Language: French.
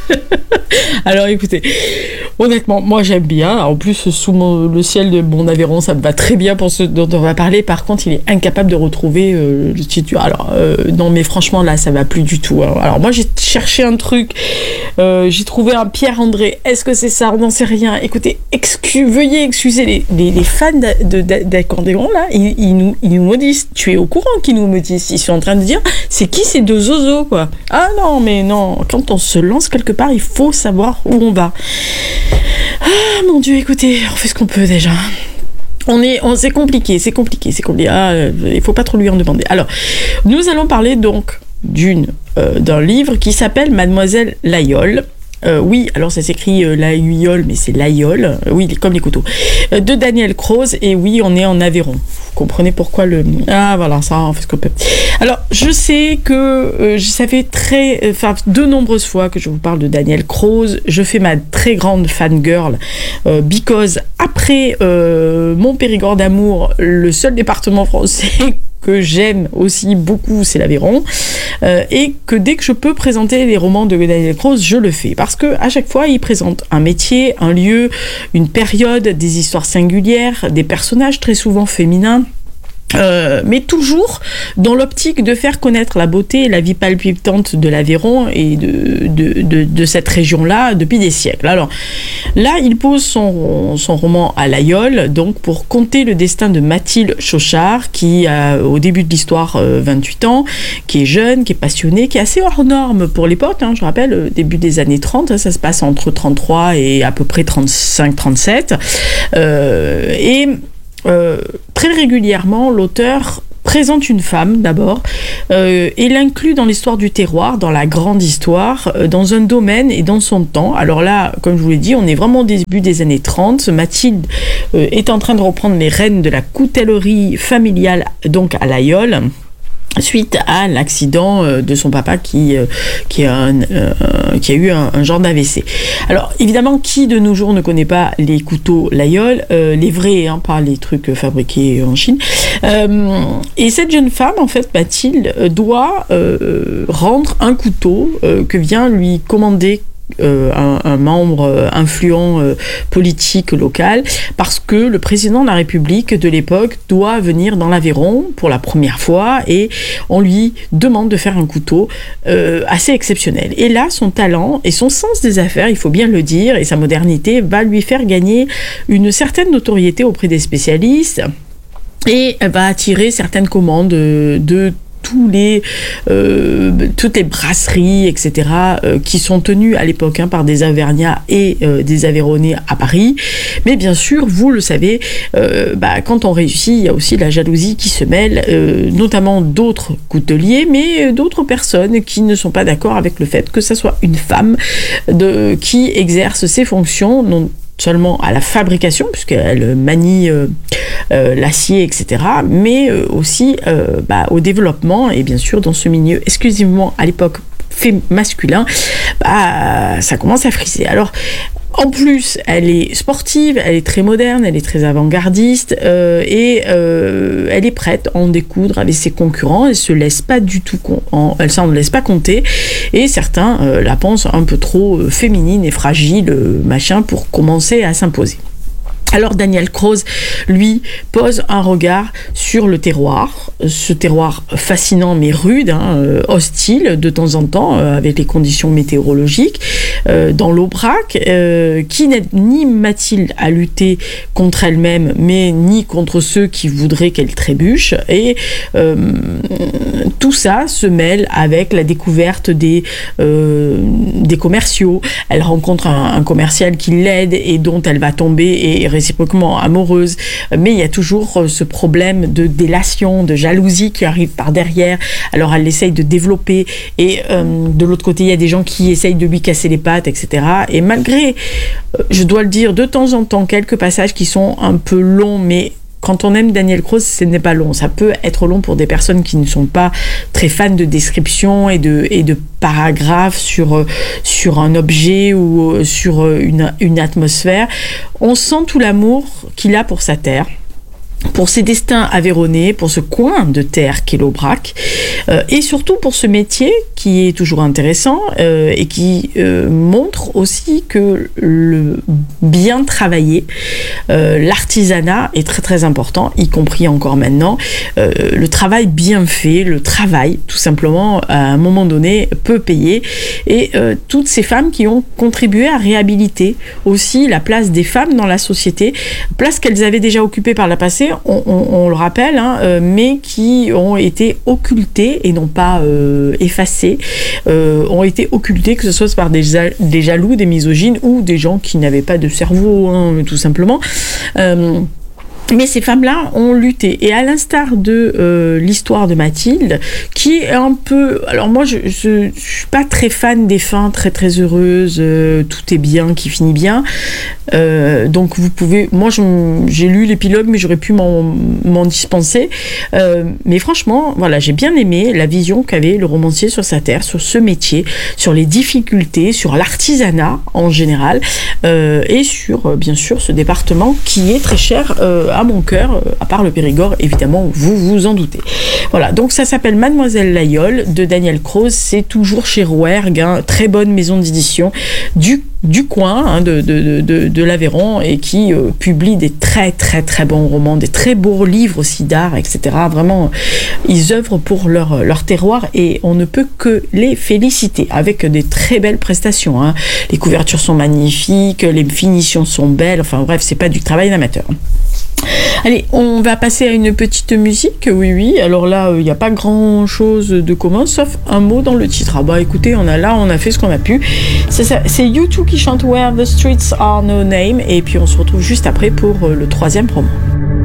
Alors écoutez, honnêtement, moi j'aime bien. En plus, sous le ciel de mon Aveyron, ça me va très bien pour ce dont on va parler. Par contre, il est incapable de retrouver le titre. Alors, non, mais franchement, là, ça va plus du tout. Hein. Alors, moi, j'ai cherché un truc. J'ai trouvé un Pierre-André. Est-ce que c'est ça? On n'en sait rien. Écoutez, veuillez excuser les fans d'accordéon, là. Ils nous maudissent. Tu es au courant qu'ils nous maudissent. Ils sont en train de dire, c'est qui ces deux zozos, quoi? Ah non, mais non. Quand on se lance quelque part, il faut savoir où on va. Ah mon Dieu, écoutez, on fait ce qu'on peut déjà. C'est compliqué. Ah, il faut pas trop lui en demander. Alors, nous allons parler donc d'un livre qui s'appelle Mademoiselle Laïole. Oui, alors ça s'écrit Laïole, mais c'est Laïole. Oui, comme les couteaux. De Daniel Croze, et oui, on est en Aveyron. Vous comprenez pourquoi Ah, voilà, ça, on fait ce qu'on peut. Alors, je sais que ça fait de nombreuses fois que je vous parle de Daniel Croze. Je fais ma très grande fangirl, because après mon Périgord d'amour, le seul département français que j'aime aussi beaucoup, c'est l'Aveyron, et que dès que je peux présenter les romans de Daniel Croze, je le fais, parce que à chaque fois, il présente un métier, un lieu, une période, des histoires singulières, des personnages très souvent féminins, mais toujours dans l'optique de faire connaître la beauté et la vie palpitante de l'Aveyron et de cette région-là depuis des siècles. Alors là, il pose son roman à Laïole, donc pour conter le destin de Mathilde Chauchard, qui a au début de l'histoire 28 ans, qui est jeune, qui est passionnée, qui est assez hors norme pour l'époque, hein, je rappelle, début des années 30, ça se passe entre 33 et à peu près 35-37, très régulièrement, l'auteur présente une femme d'abord et l'inclut dans l'histoire du terroir, dans la grande histoire, dans un domaine et dans son temps. Alors là, comme je vous l'ai dit, on est vraiment au début des années 30. Mathilde est en train de reprendre les rênes de la coutellerie familiale, donc à Laïole, suite à l'accident de son papa qui a eu un genre d'AVC. Alors évidemment, qui de nos jours ne connaît pas les couteaux Laïole, les vrais, hein, pas les trucs fabriqués en Chine. Et cette jeune femme, en fait, Mathilde, doit rendre un couteau que vient lui commander un membre influent politique local, parce que le président de la République de l'époque doit venir dans l'Aveyron pour la première fois et on lui demande de faire un couteau assez exceptionnel. Et là, son talent et son sens des affaires, il faut bien le dire, et sa modernité va lui faire gagner une certaine notoriété auprès des spécialistes et va attirer certaines commandes de toutes les brasseries, etc., qui sont tenues à l'époque par des Auvergnats et des Aveyronnais à Paris. Mais bien sûr, vous le savez, quand on réussit, il y a aussi la jalousie qui se mêle, notamment d'autres couteliers, mais d'autres personnes qui ne sont pas d'accord avec le fait que ce soit une femme qui exerce ses fonctions, non seulement à la fabrication, puisqu'elle manie l'acier, etc., mais aussi au développement, et bien sûr dans ce milieu exclusivement à l'époque masculin, ça commence à friser. Alors en plus, elle est sportive, elle est très moderne, elle est très avant-gardiste et elle est prête à en découdre avec ses concurrents. Elle se laisse pas du tout, elle s'en laisse pas compter. Et certains la pensent un peu trop féminine et fragile, pour commencer à s'imposer. Alors Daniel Croze, lui, pose un regard sur le terroir, ce terroir fascinant mais rude, hostile de temps en temps, avec les conditions météorologiques, dans l'Aubrac, qui n'aide ni Mathilde à lutter contre elle-même, mais ni contre ceux qui voudraient qu'elle trébuche. Et tout ça se mêle avec la découverte des commerciaux. Elle rencontre un commercial qui l'aide et dont elle va tomber et réciproquement amoureuse, mais il y a toujours ce problème de délation, de jalousie qui arrive par derrière. Alors elle essaye de développer et de l'autre côté il y a des gens qui essayent de lui casser les pattes, etc. Et malgré, je dois le dire, de temps en temps quelques passages qui sont un peu longs, mais quand on aime Daniel Croze, ce n'est pas long. Ça peut être long pour des personnes qui ne sont pas très fans de description et de paragraphes sur un objet ou sur une atmosphère. On sent tout l'amour qu'il a pour sa terre. pour ces destins aveyronnais, pour ce coin de terre qu'est l'Aubrac, et surtout pour ce métier qui est toujours intéressant et qui montre aussi que le bien travailler, l'artisanat est très très important, y compris encore maintenant. Le travail bien fait, le travail tout simplement à un moment donné peut payer, et toutes ces femmes qui ont contribué à réhabiliter aussi la place des femmes dans la société, place qu'elles avaient déjà occupée par le passé, on le rappelle, mais qui ont été occultées et non pas effacées, ont été occultées, que ce soit par des jaloux, des misogynes ou des gens qui n'avaient pas de cerveau, tout simplement. Mais ces femmes-là ont lutté, et à l'instar de l'histoire de Mathilde, qui est un peu... Alors moi, je suis pas très fan des fins très très heureuses, tout est bien, qui finit bien. Donc vous pouvez... Moi, j'ai lu l'épilogue, mais j'aurais pu m'en dispenser. Mais franchement, voilà, j'ai bien aimé la vision qu'avait le romancier sur sa terre, sur ce métier, sur les difficultés, sur l'artisanat en général, et sur, bien sûr, ce département qui est très cher à mon cœur, à part le Périgord, évidemment, vous vous en doutez. Voilà, donc ça s'appelle Mademoiselle Laïole de Daniel Croze, c'est toujours chez Rouergue, très bonne maison d'édition du coin, de l'Aveyron, et qui publie des très très très bons romans, des très beaux livres aussi d'art, etc. Vraiment, ils œuvrent pour leur terroir, et on ne peut que les féliciter, avec des très belles prestations. Les couvertures sont magnifiques, les finitions sont belles, enfin bref, c'est pas du travail d'amateur. Allez, on va passer à une petite musique, oui, alors là, il n'y a pas grand-chose de commun, sauf un mot dans le titre. Ah bah écoutez, on a fait ce qu'on a pu. C'est U2 qui chante Where the Streets Are No Name, et puis on se retrouve juste après pour le troisième promo.